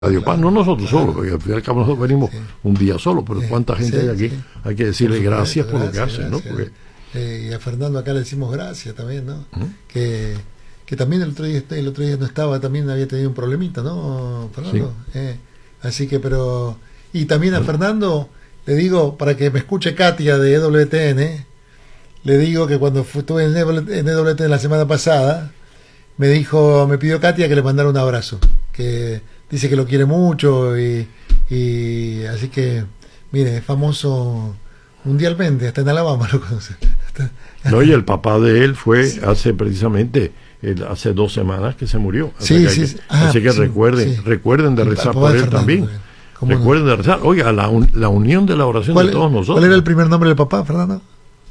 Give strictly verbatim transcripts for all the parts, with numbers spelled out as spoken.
Radio Paz, no nosotros solos, porque al fin y al cabo nosotros venimos sí. un día solo, pero cuánta gente sí, hay aquí, sí. hay que decirle por gracias por lo que hacen, ¿no? Porque... Eh, y a Fernando acá le decimos gracias también, ¿no? ¿Mm? Que, que también el otro día el otro día no estaba, también había tenido un problemita, ¿no, Fernando? Sí. Eh, así que, pero... Y también a bueno. Fernando, le digo, para que me escuche Katia de E W T N, le digo que cuando estuve en E W T N la semana pasada, me dijo, me pidió Katia que le mandara un abrazo, que... dice que lo quiere mucho y, y así que, mire, es famoso mundialmente, hasta en Alabama lo conoce. No, y el papá de él fue sí. hace precisamente, él, hace dos semanas que se murió. Así sí, que, sí, que, sí. Ah, así que sí, recuerden, sí. recuerden de rezar por él Fernando, también. Recuerden no? de rezar. Oiga, la, un, la unión de la oración de todos nosotros. ¿Cuál era el primer nombre del papá, Fernando?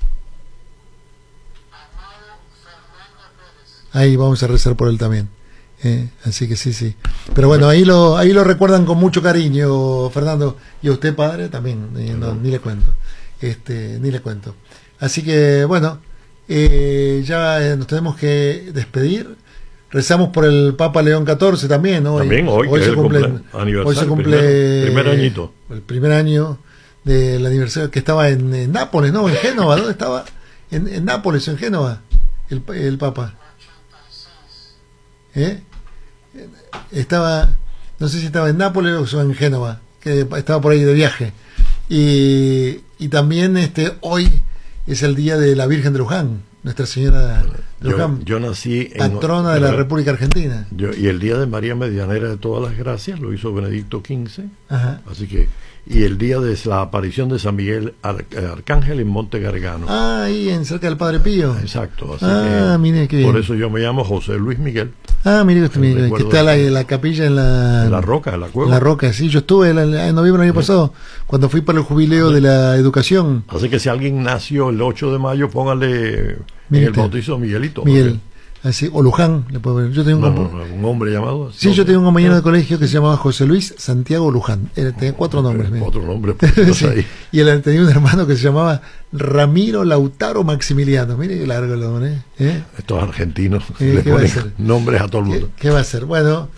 Ahí vamos a rezar por él también. Eh, así que sí, sí. Pero bueno, ahí lo ahí lo recuerdan con mucho cariño, Fernando. Y a usted, padre, también. Eh, no, ni le cuento. Este, ni le cuento. Así que, bueno, eh, ya eh, nos tenemos que despedir. Rezamos por el Papa León catorce también, ¿no? También hoy, hoy, que se es cumple, aniversario, hoy se cumple primer, primer añito. El primer año del aniversario que estaba en, en Nápoles, ¿no? En Génova. ¿Dónde estaba? En, en Nápoles, en Génova, el, el Papa. ¿Eh? Estaba, no sé si estaba en Nápoles o en Génova, que estaba por ahí de viaje. Y, y también este hoy es el día de la Virgen de Luján, Nuestra Señora de Luján, yo, yo nací patrona en, de la República Argentina. Yo, y el día de María Medianera de Todas las Gracias lo hizo Benedicto quince. Ajá. Así que, y el día de la aparición de San Miguel Ar, Arcángel en Monte Gargano. Ah, ahí en cerca del Padre Pío. Exacto. Así ah, que, mire qué bien. Por eso yo me llamo José Luis Miguel. Ah, mire usted, mire, que está la, la capilla en la... En la roca, en la cueva. En la roca, sí. Yo estuve en, en noviembre del año pasado, cuando fui para el jubileo sí. de la educación. Así que si alguien nació el ocho de mayo, póngale en el bautizo Miguelito. Miguel. Así, o Luján, le puedo ver. Yo tenía un, no, no, no, un hombre llamado. Sí, no, yo tenía un compañero de colegio que se llamaba José Luis Santiago Luján. Era, tenía cuatro nombres. Cuatro nombres. sí. ahí. Y él tenía un hermano que se llamaba Ramiro Lautaro Maximiliano. Mire qué largo el nombre. ¿eh? Estos argentinos eh, le ponen nombres a todo el mundo. ¿Qué, ¿Qué va a ser? Bueno,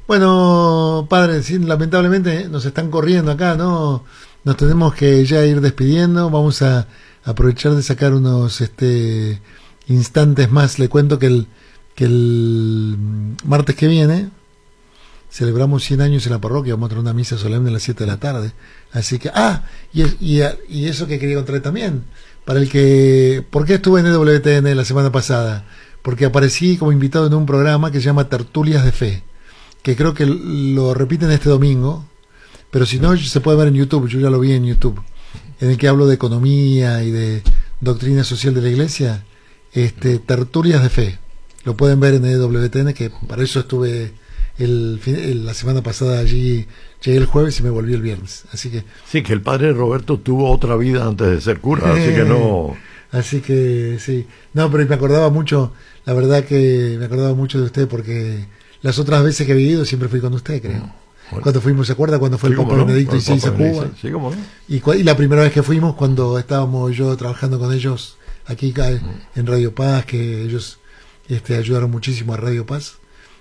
bueno, padre, sí, lamentablemente nos están corriendo acá, ¿no? Nos tenemos que ya ir despidiendo. Vamos a aprovechar de sacar unos este instantes más. Le cuento que el que el martes que viene celebramos cien años en la parroquia. Vamos a tener una misa solemne a las siete de la tarde. Así que, ah, y, y, y eso que quería contar también, para el que, ¿por qué estuve en E W T N la semana pasada? Porque aparecí como invitado en un programa que se llama Tertulias de Fe, que creo que lo repiten este domingo, pero si no, se puede ver en YouTube. Yo ya lo vi en YouTube, en el que hablo de economía y de doctrina social de la Iglesia. Este, Tertulias de Fe. Lo pueden ver en E W T N, que para eso estuve el, el, la semana pasada allí. Llegué el jueves y me volví el viernes. Así que sí, que el padre Roberto tuvo otra vida antes de ser cura, así que no. Así que sí. No, pero me acordaba mucho, la verdad que me acordaba mucho de usted, porque las otras veces que he vivido siempre fui con usted, creo. Bueno. Cuando fuimos, ¿se acuerda? Cuando fue sí, el Papa no, Benedicto dieciséis a Cuba. Sí, cómo no. Y, y la primera vez que fuimos, cuando estábamos yo trabajando con ellos aquí mm. en Radio Paz, que ellos este, ayudaron muchísimo a Radio Paz,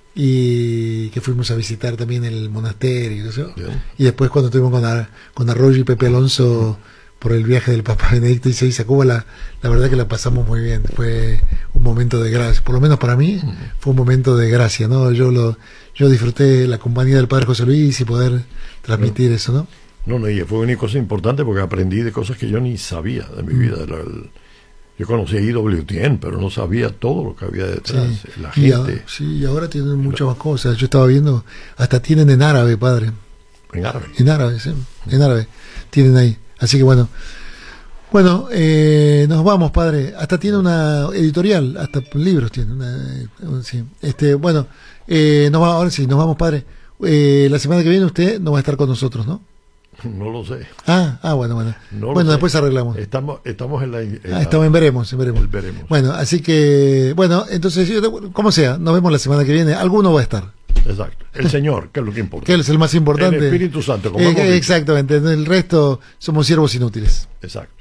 y que fuimos a visitar también el monasterio y eso. Yeah. Y después cuando estuvimos con, Ar, con Arroyo y Pepe Alonso mm. por el viaje del Papa Benedicto dieciséis a Cuba, la, la verdad que la pasamos muy bien. Fue un momento de gracia, por lo menos para mí mm. fue un momento de gracia, ¿no? Yo lo yo disfruté la compañía del Padre José Luis y poder transmitir no. eso, ¿no? No, no, y fue una cosa importante porque aprendí de cosas que yo ni sabía de mi mm. vida. La, el, yo conocía I W T N, pero no sabía todo lo que había detrás. Sí. La gente. Y a, sí, y ahora tienen muchas más cosas. Yo estaba viendo, hasta tienen en árabe, padre. En árabe. En árabe, sí. En árabe. Tienen ahí. Así que bueno. Bueno, eh, nos vamos, padre. Hasta tiene una editorial, hasta libros tiene. Una, sí. Este, bueno, eh, nos va, ahora sí, nos vamos, padre. Eh, la semana que viene usted no va a estar con nosotros, ¿no? No lo sé. Ah, ah bueno, bueno. No bueno, después arreglamos. Estamos, estamos en la... En ah, estamos en veremos, en veremos. veremos. Bueno, así que, bueno, entonces, como sea, nos vemos la semana que viene. Alguno va a estar. Exacto. El Señor, que es lo que importa. Que Él es el más importante. El Espíritu Santo, como eh, Exactamente. En el resto somos siervos inútiles. Exacto.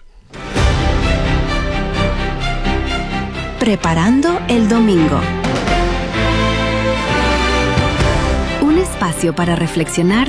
Preparando el domingo. Un espacio para reflexionar